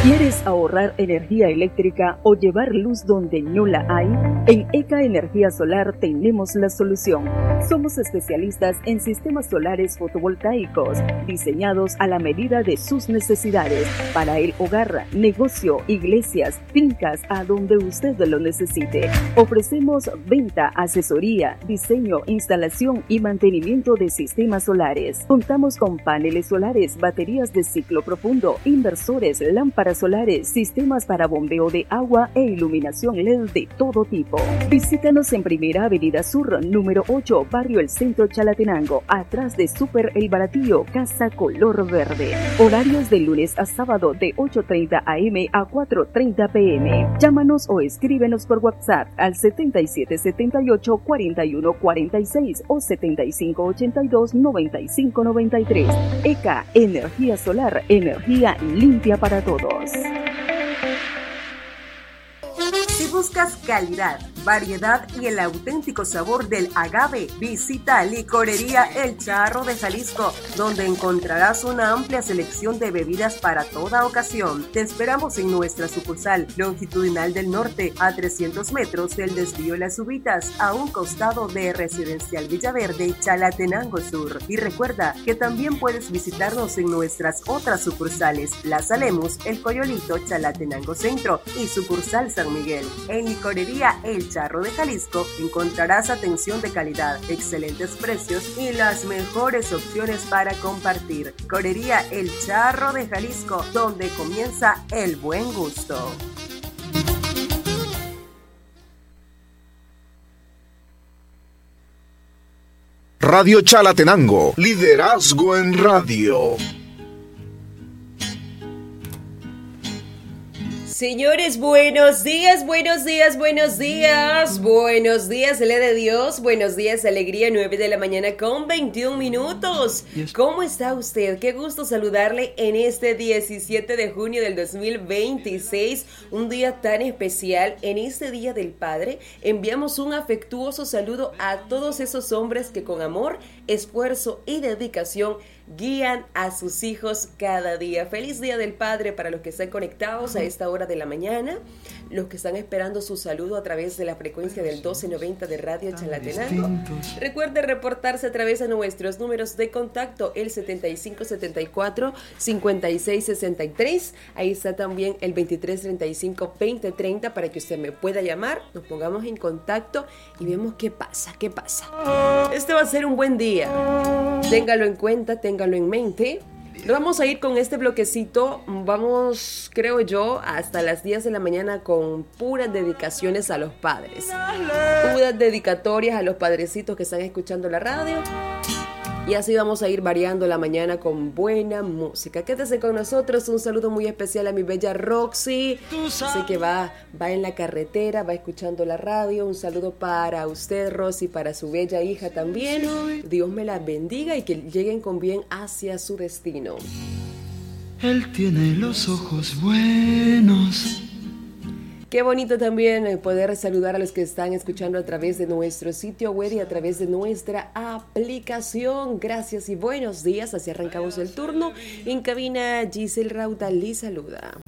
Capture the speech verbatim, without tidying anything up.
¿Quieres ahorrar energía eléctrica o llevar luz donde no la hay? En ECA Energía Solar tenemos la solución. Somos especialistas en sistemas solares fotovoltaicos, diseñados a la medida de sus necesidades, para el hogar, negocio, iglesias, fincas, a donde usted lo necesite. Ofrecemos venta, asesoría, diseño, instalación y mantenimiento de sistemas solares. Contamos con paneles solares, baterías de ciclo profundo, inversores, lámparas solares, sistemas para bombeo de agua e iluminación L E D de todo tipo. Visítanos en Primera Avenida Sur, número ocho, Barrio El Centro, Chalatenango, atrás de Super El Baratillo, Casa Color Verde. Horarios de lunes a sábado de ocho treinta a eme a cuatro treinta pe eme. Llámanos o escríbenos por WhatsApp al setenta y siete setenta y ocho cuarenta y uno cuarenta y seis o setenta y cinco ochenta y dos noventa y cinco noventa y tres. ECA Energía Solar, energía limpia para todos. Si buscas calidad, variedad y el auténtico sabor del agave, visita Licorería El Charro de Jalisco, donde encontrarás una amplia selección de bebidas para toda ocasión. Te esperamos en nuestra sucursal longitudinal del norte, a trescientos metros del desvío Las Ubitas, a un costado de Residencial Villaverde, Chalatenango Sur. Y recuerda que también puedes visitarnos en nuestras otras sucursales, Las Alemos, El Coyolito, Chalatenango Centro y sucursal San Miguel. En Licorería El Charro de Jalisco encontrarás atención de calidad, excelentes precios y las mejores opciones para compartir. Licorería El Charro de Jalisco, donde comienza el buen gusto. Radio Chalatenango, liderazgo en radio. Señores, buenos días, buenos días, buenos días, buenos días, le de Dios, buenos días, alegría, nueve de la mañana con veintiún minutos. ¿Cómo está usted? Qué gusto saludarle en este diecisiete de junio del dos mil veintiséis, un día tan especial. En este Día del Padre enviamos un afectuoso saludo a todos esos hombres que con amor, esfuerzo y dedicación guían a sus hijos cada día. Feliz Día del Padre para los que están conectados a esta hora de la mañana, los que están esperando su saludo a través de la frecuencia del doce noventa de Radio Chalatenango. Recuerde reportarse a través de nuestros números de contacto, el setenta y cinco setenta y cuatro cincuenta y seis sesenta y tres. Ahí está también el veintitrés treinta y cinco veinte treinta para que usted me pueda llamar, nos pongamos en contacto y vemos qué pasa, qué pasa. Este va a ser un buen día. Téngalo en cuenta, téngalo en mente. Vamos a ir con este bloquecito, vamos, creo yo, hasta las diez de la mañana con puras dedicaciones a los padres. Puras dedicatorias a los padrecitos que están escuchando la radio. Y así vamos a ir variando la mañana con buena música. Quédese con nosotros. Un saludo muy especial a mi bella Roxy. Sé que va, va en la carretera, va escuchando la radio. Un saludo para usted, Rosy, para su bella hija también. Dios me la bendiga y que lleguen con bien hacia su destino. Él tiene los ojos buenos. Qué bonito también poder saludar a los que están escuchando a través de nuestro sitio web y a través de nuestra aplicación. Gracias y buenos días. Así arrancamos el turno. En cabina, Giselle Rauta les saluda.